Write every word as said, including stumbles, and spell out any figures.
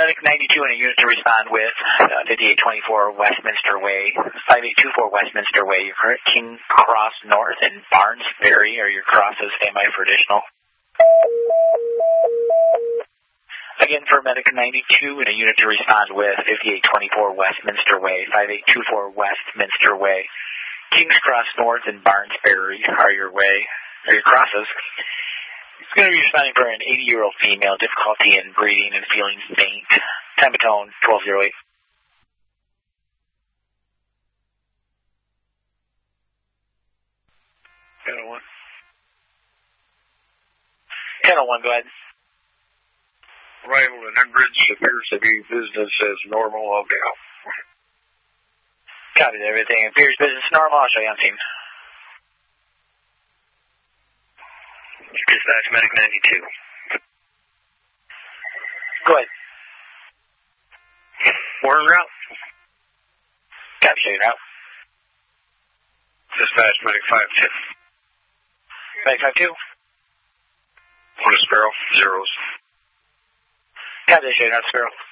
Medic ninety-two in a unit to respond with uh, fifty-eight twenty-four Westminster Way, five eight two four Westminster Way. You're at King Cross North and Barnesbury are your crosses. Stand by for additional. Again, for Medic ninety-two in a unit to respond with fifty-eight twenty-four Westminster Way, five eight two four Westminster Way. Kings Cross North and Barnesbury are your way, are your crosses. It's going to be responding for an eighty-year-old female, difficulty in breathing and feeling faint. Time of tone, twelve oh eight. ten oh one. ten oh one, go ahead. Arrival in Enbridge appears to be business as normal. I'll be out. Copy everything. Appears business normal. I'll show you on scene. Dispatch Medic ninety-two. Go ahead. We're en route. Copy, show you route. Dispatch Medic five two. Medic five two. One is Sparrow, zeros. Copy, show you route, Sparrow.